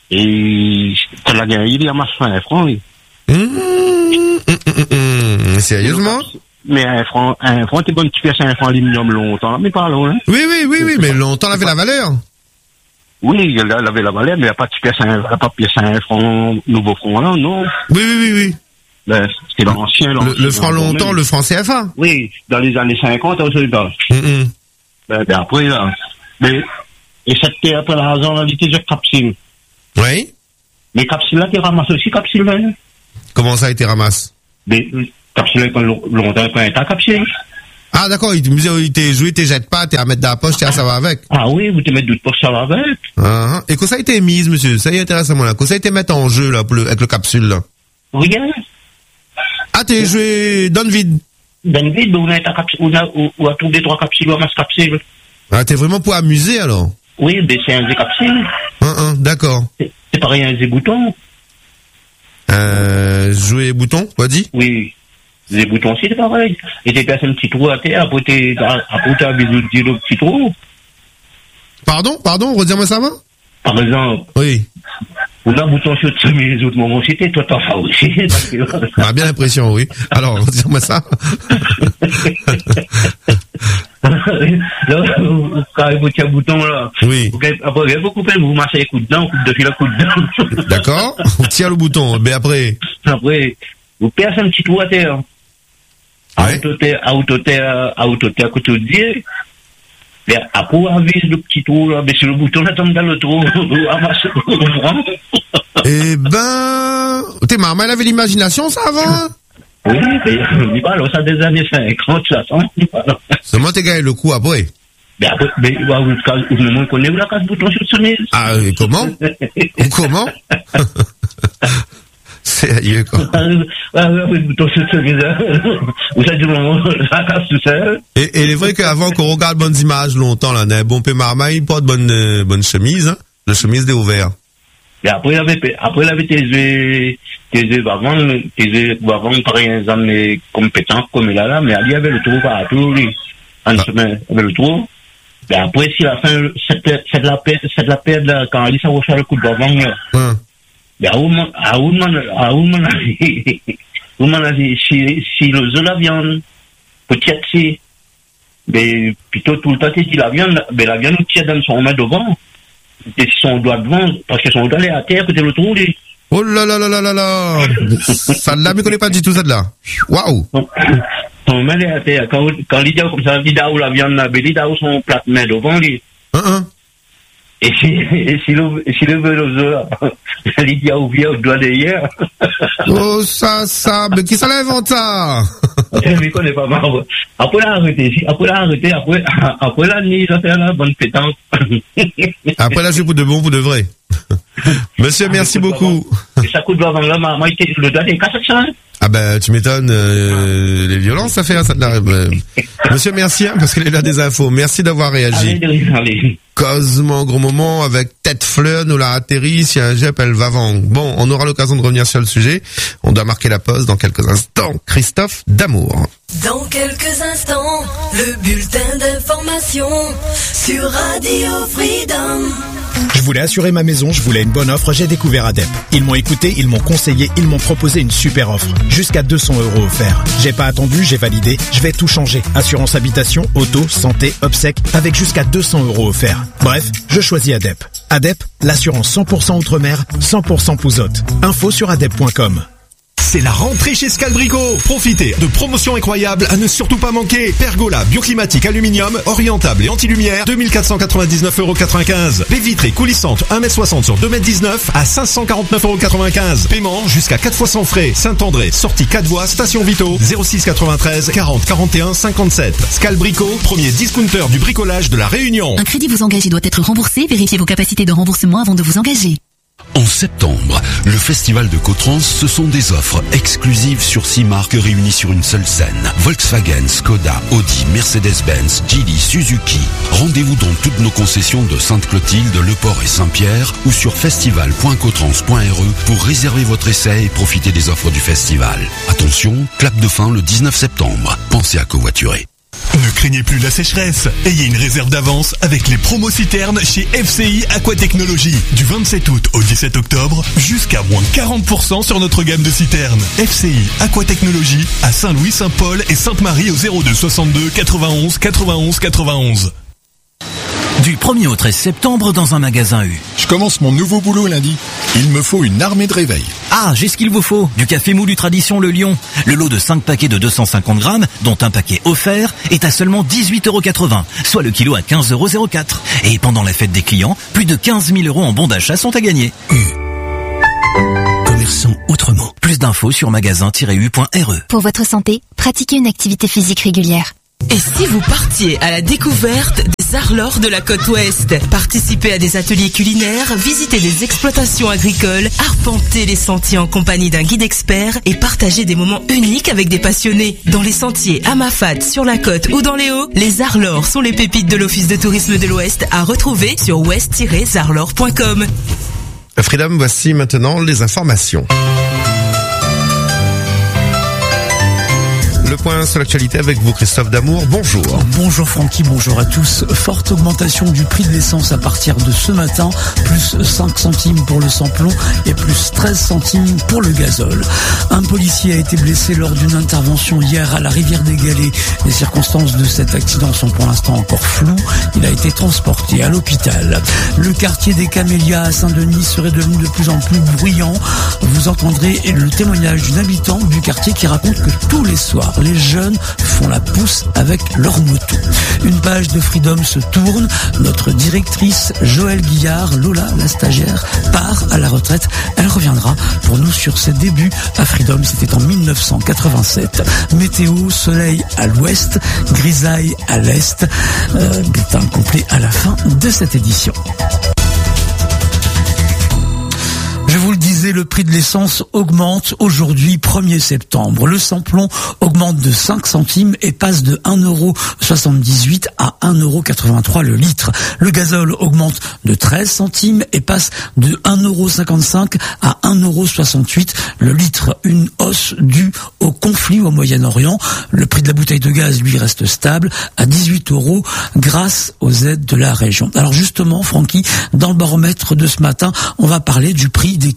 et, t'as la gagné, il y a ma fin, un franc, oui. Mmh, mmh, mmh, mmh. Sérieusement? Mais un franc, un franc, t'es bon, tu fais un franc aluminium longtemps, mais pas long, hein. Oui, oui, oui, oui, mais longtemps, il avait la valeur. Oui, il avait la valeur, mais il n'y a pas de pièce à un, pas de pièce à un franc, nouveau franc, là, non. Oui, oui, oui, oui. Ben, c'était l'ancien, l'ancien. Le, le franc longtemps, le franc C F A. Oui, dans les années cinquante, on se bat. Mm-hmm. Ben, ben, après, là. Mais, et cette après l'argent, là, il était déjà capsule. Oui. Mais capsule là, tu ramasses aussi capsule là. Comment ça, il te ramasse? Mais, capsule là, quand longtemps, pas un tas capsule. Ah, d'accord, il te disait, il t'est joué, t'es jette pas, t'es à mettre dans la poche, t'es à ça va avec. Ah oui, vous te mettez d'autres poches, ça va avec. Ah, et que ça a été mise, monsieur, ça y est intéressant, là. Que ça a été mettre en jeu, là, pour le, avec le capsule, là. Regarde. Ah, t'es joué dans le vide. Dans le vide, on a ta capsule, on a, on a trouvé trois capsules, on a masse capsule. Ah, t'es vraiment pour amuser, alors? Oui, mais c'est un des capsules. Un, un, d'accord. C'est, c'est pareil, un des boutons. Euh, jouer boutons, quoi dit? Oui. Les boutons aussi, c'est pareil. Et t'es passé un petit trou à terre, après t'es, après t'as besoin de dire le petit trou. Pardon, pardon, redire-moi ça va? Par exemple. Oui. On a un bouton sur les autres moments, c'était toi t'en fais aussi. On a bien l'impression, oui. Alors, redire-moi ça. Là, quand vous tirez un bouton, là. Oui. Après, vous coupez, vous massez les coups dedans, coupe de fil à coups dedans. D'accord. On tire le bouton, mais après. Après, vous percez un petit trou à terre. Ouais. À autoterre, à autoterre, à autoterre, à côté de Dieu. Et après, on avise le petit trou, là, mais si le bouton là tombe dans le trou, on amasse, on prend. Eh ben, t'es maman, elle avait l'imagination, ça, avant? Oui, mais, mais pas, alors, ça des années cinquante, soixante, seulement t'es gagné le coup après. Mais après, mais, vous me connaissez, vous la casse bouton sur le sonnet. Ah, et comment? Ou comment? Sérieux, quoi. Ah, oui, le bouton sur le sonnet, vous savez, ça casse tout seul. Et, et il est vrai qu'avant qu'on regarde bonnes images longtemps, là, un bon peu marmaille, il porte bonne, euh, bonne chemise, hein. La chemise des ouverts. Et après, il avait, après, il avait tes yeux, tes yeux avant, tes yeux avant, par exemple, compétents comme il a là, mais il y avait le trou partout, lui. En ah. chemin, il avait le trou. Et après, si la fin, c'est de la paix, c'est de la paix, quand il s'est refait le coup d'avant, hum. Mais à où, à où, à où, où, si, si le zoo la viande, peut-être si, mais plutôt tout le temps, tu dis la viande, mais la viande, tu dans son main devant. Et son doigt devant, parce que son doigt est à terre, côté le trou, lui. Oh là là là là là là! Ça ne me connaît pas du tout, ça de là. Waouh! Son main est à terre. Quand, quand l'idée comme ça, l'idée où la viande n'a pas, l'idée où son plat main devant, lui. Uh-uh. Et si, et si le, et si le velozo, là, Lydia ouvrière au doigt d'hier. Oh, ça, ça, mais qui ça l'invente ça? Je ne connais pas mal. Après la arrêté, après la arrêté, après, après la nuit, ça fait la bonne pétante. Après là, c'est pour de bon, pour de vrai. Monsieur, merci beaucoup. Et ça coûte avant là, moi, le doigt des quatre cents. Ah ben, tu m'étonnes, euh, les violences, ça fait ça de la... Euh, monsieur, merci, hein, parce qu'elle est là des infos. Merci d'avoir réagi. Allez, allez. Cosmo, gros moment, avec tête fleur, nous l'a atterri, si un Jep, elle va vendre. Bon, on aura l'occasion de revenir sur le sujet. On doit marquer la pause dans quelques instants. Christophe D'Amour. Dans quelques instants, le bulletin d'information sur Radio Freedom. Je voulais assurer ma maison, je voulais une bonne offre, j'ai découvert Adep. Ils m'ont écouté, ils m'ont conseillé, ils m'ont proposé une super offre. Jusqu'à deux cents euros offerts. J'ai pas attendu, j'ai validé, je vais tout changer. Assurance habitation, auto, santé, obsèques, avec jusqu'à deux cents euros offerts. Bref, je choisis Adep. Adep, l'assurance cent pour cent outre-mer, cent pour cent Pouzotte. Info sur adep point com. C'est la rentrée chez Scalbrico. Profitez de promotions incroyables à ne surtout pas manquer. Pergola bioclimatique aluminium, orientable et anti-lumière, deux mille quatre cent quatre-vingt-dix-neuf euros quatre-vingt-quinze. Baie vitrée coulissante un mètre soixante sur deux mètres dix-neuf à cinq cent quarante-neuf euros quatre-vingt-quinze. Paiement jusqu'à quatre fois sans frais. Saint-André, sortie quatre voies, station Vito, zéro six quatre-vingt-treize quarante quarante et un cinquante-sept. Scalbrico, premier discounter du bricolage de la Réunion. Un crédit vous engage et doit être remboursé. Vérifiez vos capacités de remboursement avant de vous engager. En septembre, le Festival de Cotrans, ce sont des offres exclusives sur six marques réunies sur une seule scène. Volkswagen, Skoda, Audi, Mercedes-Benz, Geely, Suzuki. Rendez-vous dans toutes nos concessions de Sainte-Clotilde, Le Port et Saint-Pierre ou sur festival point cotrans point r e pour réserver votre essai et profiter des offres du festival. Attention, clap de fin le dix-neuf septembre. Pensez à covoiturer. Ne craignez plus la sécheresse. Ayez une réserve d'avance avec les promos citernes chez F C I Aquatechnologie. Du vingt-sept août au dix-sept octobre, jusqu'à moins quarante pour cent sur notre gamme de citernes. F C I Aquatechnologie à Saint-Louis-Saint-Paul et Sainte-Marie au zéro deux soixante-deux quatre-vingt-onze quatre-vingt-onze quatre-vingt-onze. Du premier au treize septembre dans un magasin U. Je commence mon nouveau boulot lundi. Il me faut une armée de réveil. Ah, j'ai ce qu'il vous faut. Du café moulu Tradition Le Lion. Le lot de cinq paquets de deux cent cinquante grammes, dont un paquet offert, est à seulement dix-huit euros quatre-vingts, soit le kilo à quinze euros zéro quatre. Et pendant la fête des clients, plus de quinze mille euros en bons d'achat sont à gagner. U. Commerçant autrement. Plus d'infos sur magasin tiret u point r e. Pour votre santé, pratiquez une activité physique régulière. Et si vous partiez à la découverte des Arlors de la côte ouest? Participez à des ateliers culinaires, visitez des exploitations agricoles, arpentez les sentiers en compagnie d'un guide expert et partagez des moments uniques avec des passionnés. Dans les sentiers à Mafat, sur la côte ou dans les Hauts, les Arlors sont les pépites de l'Office de tourisme de l'Ouest à retrouver sur ouest tiret arlors point com. Freedom, voici maintenant les informations. Le point sur l'actualité avec vous, Christophe D'Amour. Bonjour. Bonjour Francky, bonjour à tous. Forte augmentation du prix de l'essence à partir de ce matin, plus cinq centimes pour le samplon et plus treize centimes pour le gazole. Un policier a été blessé lors d'une intervention hier à la rivière des Galets. Les circonstances de cet accident sont pour l'instant encore floues. Il a été transporté à l'hôpital. Le quartier des Camélias à Saint-Denis serait devenu de plus en plus bruyant. Vous entendrez le témoignage d'une habitante du quartier qui raconte que tous les soirs, les jeunes font la pousse avec leur moto. Une page de Freedom se tourne. Notre directrice Joëlle Guillard, Lola, la stagiaire, part à la retraite. Elle reviendra pour nous sur ses débuts à Freedom. C'était en mille neuf cent quatre-vingt-sept. Météo, soleil à l'ouest, grisaille à l'est. Euh, bulletin complet à la fin de cette édition. Je vous le disais, le prix de l'essence augmente aujourd'hui, premier septembre. Le samplon augmente de cinq centimes et passe de un euro soixante-dix-huit à un euro quatre-vingt-trois le litre. Le gazole augmente de treize centimes et passe de un euro cinquante-cinq à un euro soixante-huit le litre. Une hausse due au conflit au Moyen-Orient. Le prix de la bouteille de gaz, lui, reste stable à dix-huit euros grâce aux aides de la région. Alors justement, Francky, dans le baromètre de ce matin, on va parler du prix des carburants.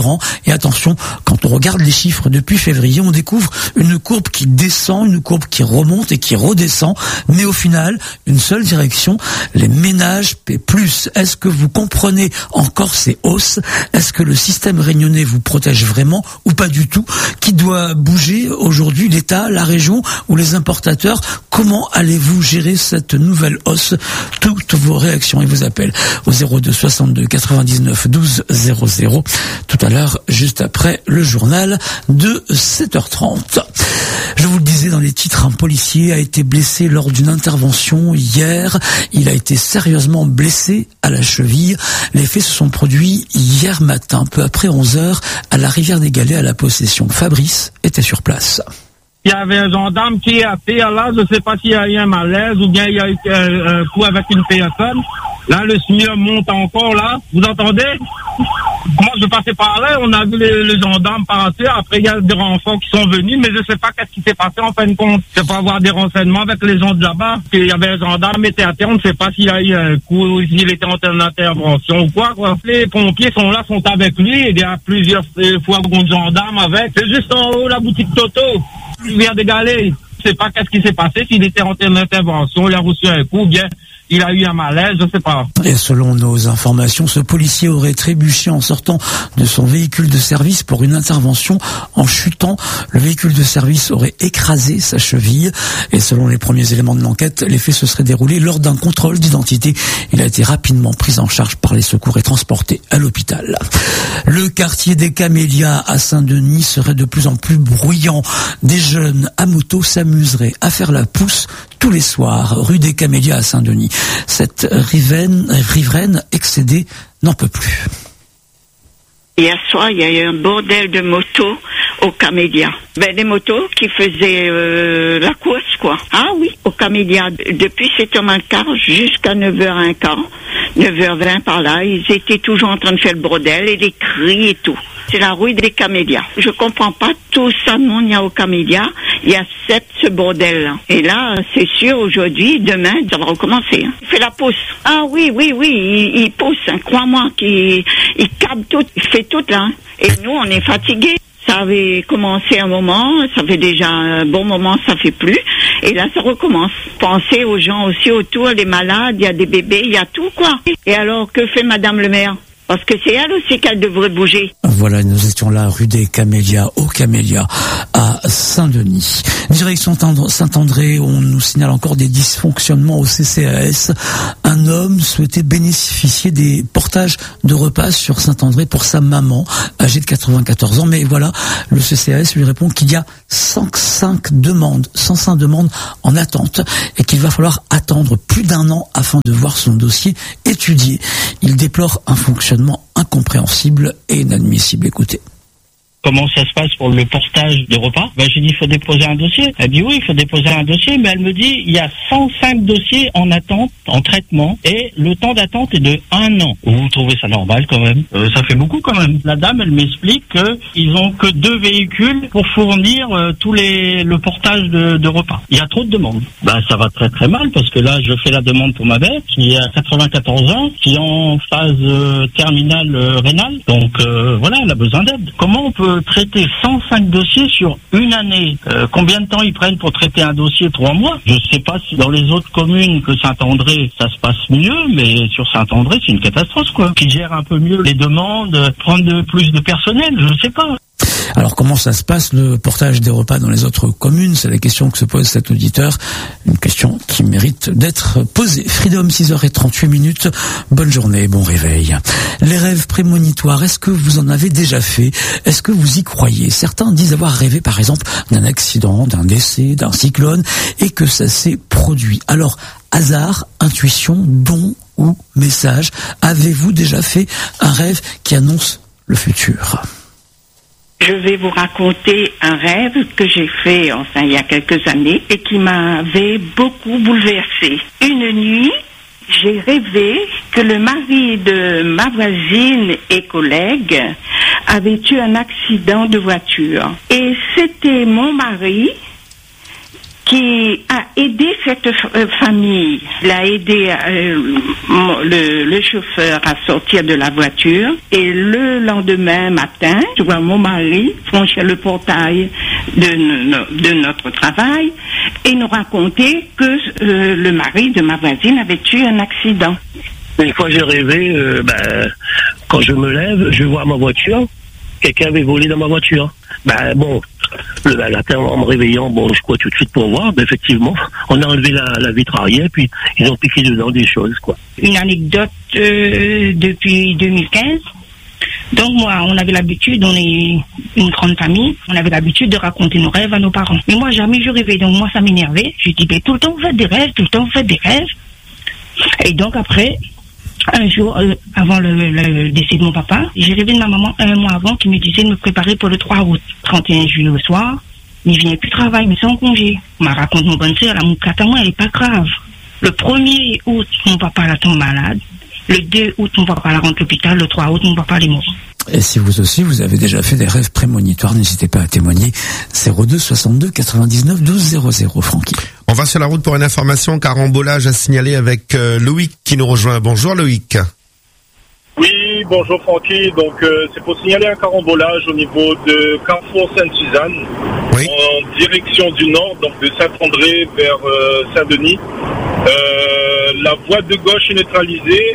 ans. Et attention, quand on regarde les chiffres depuis février, on découvre une courbe qui descend, une courbe qui remonte et qui redescend. Mais au final, une seule direction, les ménages paient plus. Est-ce que vous comprenez encore ces hausses? Est-ce que le système réunionnais vous protège vraiment ou pas du tout? Qui doit bouger aujourd'hui, l'État, la région ou les importateurs? Comment allez-vous gérer cette nouvelle hausse? Toutes vos réactions et vos appels au zéro deux soixante-deux quatre-vingt-dix-neuf douze zéro zéro tout à l'heure, juste après le journal de sept heures trente. Je vous le disais dans les titres, un policier a été blessé lors d'une intervention hier. Il a été sérieusement blessé à la cheville. Les faits se sont produits hier matin, peu après onze heures, à la rivière des Galets, à la Possession. Fabrice était sur place. Il y avait un gendarme qui est à terre là, je ne sais pas s'il y a eu un malaise ou bien il y a eu un coup avec une personne. Là, le S M I R monte encore là, vous entendez? Moi, je passais par là, on a vu les, les gendarmes partir. Après, il y a des renforts qui sont venus, mais je ne sais pas qu'est-ce qui s'est passé en fin de compte. Je ne sais pas avoir des renseignements avec les gens de là-bas. Il y avait un gendarme qui était à terre, on ne sait pas s'il y a eu un coup ou s'il était en intervention ou quoi, quoi. Les pompiers sont là, sont avec lui, il y a plusieurs fois de gendarmes avec. C'est juste en haut, la boutique Toto, rivière des Galets. Je ne sais pas qu'est-ce qui s'est passé, s'il était en intervention, il a reçu un coup, ou bien il a eu un malaise, je ne sais pas. Et selon nos informations, ce policier aurait trébuché en sortant de son véhicule de service pour une intervention. En chutant, le véhicule de service aurait écrasé sa cheville. Et selon les premiers éléments de l'enquête, les faits se seraient déroulés lors d'un contrôle d'identité. Il a été rapidement pris en charge par les secours et transporté à l'hôpital. Le quartier des Camélias à Saint-Denis serait de plus en plus bruyant. Des jeunes à moto s'amuseraient à faire la pousse tous les soirs, rue des Camélias à Saint-Denis. Cette riveraine, riveraine excédée n'en peut plus. Hier soir, il y a eu un bordel de motos au Camélia. Ben, des motos qui faisaient euh, la course, quoi. Ah oui, au Camélia. Depuis sept heures quinze jusqu'à neuf heures quinze, neuf heures vingt par là, ils étaient toujours en train de faire le bordel et des cris et tout. C'est la rue des Camélias. Je comprends pas tout ça, non, il y a au Camélia, il y a sept ce bordel-là. Et là, c'est sûr, aujourd'hui, demain, ça va recommencer. Hein. Il fait la pousse. Ah oui, oui, oui, il, il pousse, hein, crois-moi, qu'il il câble tout, il fait tout là. Hein. Et nous, on est fatigués. Ça avait commencé un moment, ça fait déjà un bon moment, ça fait plus. Et là, ça recommence. Pensez aux gens aussi autour, les malades, il y a des bébés, il y a tout, quoi. Et alors, que fait Madame le maire ? Parce que c'est elle aussi qu'elle devrait bouger. Voilà, nous étions là, rue des Camélias, au Camélia, à Saint-Denis. Direction Saint-André, on nous signale encore des dysfonctionnements au C C A S. Un homme souhaitait bénéficier des portages de repas sur Saint-André pour sa maman, âgée de quatre-vingt-quatorze ans. Mais voilà, le C C A S lui répond qu'il y a cent cinq demandes, cent cinq demandes en attente et qu'il va falloir attendre plus d'un an afin de voir son dossier étudié. Il déplore un fonctionnement incompréhensible et inadmissible. Écoutez. Comment ça se passe pour le portage de repas? Ben, j'ai dit, il faut déposer un dossier. Elle dit, oui, il faut déposer un dossier, mais elle me dit, il y a cent cinq dossiers en attente, en traitement, et le temps d'attente est de un an. Vous trouvez ça normal, quand même? euh, Ça fait beaucoup, quand même. La dame, elle m'explique qu'ils ont que deux véhicules pour fournir euh, tous les, le portage de, de repas. Il y a trop de demandes. Ben, ça va très très mal, parce que là, je fais la demande pour ma mère, qui a quatre-vingt-quatorze ans, qui est en phase euh, terminale euh, rénale. Donc, euh, voilà, elle a besoin d'aide. Comment on peut traiter cent cinq dossiers sur une année? euh, Combien de temps ils prennent pour traiter un dossier? Trois mois? Je ne sais pas si dans les autres communes que Saint-André, ça se passe mieux, mais sur Saint-André, c'est une catastrophe, quoi. Qui gère un peu mieux les demandes, prendre de, plus de personnel, je ne sais pas. Alors comment ça se passe, le portage des repas dans les autres communes? C'est la question que se pose cet auditeur, une question qui mérite d'être posée. Freedom, six heures trente-huit minutes, bonne journée, bon réveil. Les rêves prémonitoires, est-ce que vous en avez déjà fait? Est-ce que vous y croyez? Certains disent avoir rêvé par exemple d'un accident, d'un décès, d'un cyclone, et que ça s'est produit. Alors, hasard, intuition, don ou message, avez-vous déjà fait un rêve qui annonce le futur? Je vais vous raconter un rêve que j'ai fait, enfin, il y a quelques années, et qui m'avait beaucoup bouleversée. Une nuit, j'ai rêvé que le mari de ma voisine et collègue avait eu un accident de voiture. Et c'était mon mari qui a aidé cette euh, famille. Il a aidé euh, le, le chauffeur à sortir de la voiture et le lendemain matin, je vois mon mari franchir le portail de, no, de notre travail et nous raconter que euh, le mari de ma voisine avait eu un accident. Une fois j'ai rêvé, euh, ben, quand je me lève, je vois ma voiture, quelqu'un avait volé dans ma voiture. Ben bon, le matin en me réveillant, bon, je crois tout de suite pour voir, ben, effectivement, on a enlevé la, la vitre arrière, puis ils ont piqué dedans des choses, quoi. Une anecdote euh, depuis deux mille quinze. Donc moi, on avait l'habitude, on est une grande famille, on avait l'habitude de raconter nos rêves à nos parents. Mais moi, jamais je rêvais, donc moi, ça m'énervait. Je dis, ben, tout le temps, vous faites des rêves, tout le temps, vous faites des rêves. Et donc après, un jour, euh, avant le, le, le décès de mon papa, j'ai rêvé de ma maman un mois avant qui me disait de me préparer pour le trois août. trente et un juillet au soir, mais il venait plus travail, mais c'est en congé. On m'a raconté mon bonne sœur, la moucate à moi, elle est pas grave. Le premier août, mon papa la tombe malade. Le deux août, mon papa la rentre à l'hôpital. Le trois août, mon papa est mort. Et si vous aussi, vous avez déjà fait des rêves prémonitoires, n'hésitez pas à témoigner. zéro deux soixante-deux quatre-vingt-dix-neuf douze zéro zéro, Francky. On va sur la route pour une information, carambolage à signaler avec euh, Loïc qui nous rejoint. Bonjour Loïc. Oui, bonjour Francky. Donc euh, c'est pour signaler un carambolage au niveau de Carrefour Sainte-Suzanne, oui. En direction du nord, donc de Saint-André vers euh, Saint-Denis. Euh, la voie de gauche est neutralisée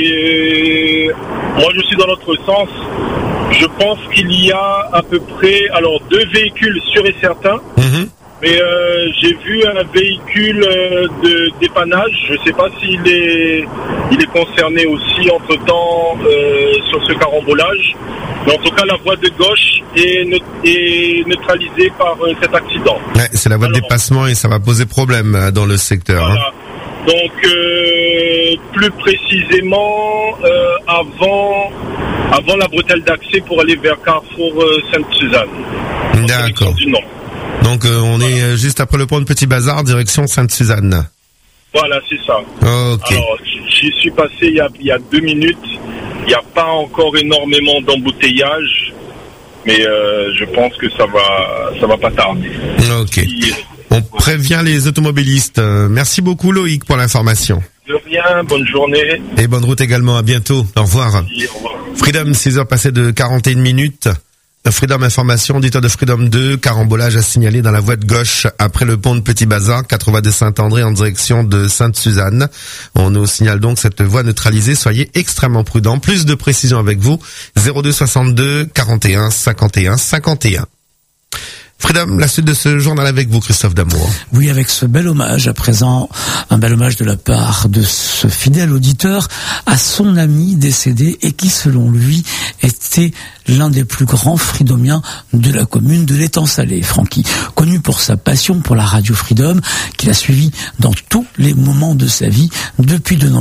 et euh, moi je suis dans l'autre sens. Je pense qu'il y a à peu près alors deux véhicules sûrs et certains. Mm-hmm. Mais euh, j'ai vu un véhicule euh, de dépannage. Je ne sais pas s'il est, il est concerné aussi entre-temps euh, sur ce carambolage. Mais en tout cas, la voie de gauche est, ne- est neutralisée par euh, cet accident. Ouais, c'est la voie Alors, de dépassement et ça va poser problème euh, dans le secteur. Voilà. Hein. Donc, euh, plus précisément, euh, avant, avant la bretelle d'accès pour aller vers Carrefour euh, Sainte-Suzanne. D'accord. Du nord. Donc euh, on est euh, juste après le pont de Petit Bazar, direction Sainte-Suzanne. Voilà, c'est ça. Ok. Alors, j'y suis passé il y a, il y a deux minutes. Il n'y a pas encore énormément d'embouteillage, mais euh, je pense que ça va, ça va pas tarder. Ok. Et... On prévient les automobilistes. Euh, merci beaucoup Loïc pour l'information. De rien, bonne journée. Et bonne route également, à bientôt. Au revoir. Oui, au revoir. Freedom, six heures passées de quarante et une minutes. Freedom Information, auditeur de Freedom deux, carambolage à signaler dans la voie de gauche après le pont de Petit Bazar, quatre voies de Saint-André en direction de Sainte-Suzanne. On nous signale donc cette voie neutralisée, soyez extrêmement prudents. Plus de précisions avec vous, zéro deux soixante-deux quarante et un cinquante et un cinquante et un. Freedom, la suite de ce journal avec vous, Christophe Damour. Oui, avec ce bel hommage à présent, un bel hommage de la part de ce fidèle auditeur à son ami décédé et qui, selon lui, était l'un des plus grands freedomiens de la commune de l'Étang-Salé, Francky. Connu pour sa passion pour la radio Freedom, qu'il a suivi dans tous les moments de sa vie depuis de nombreuses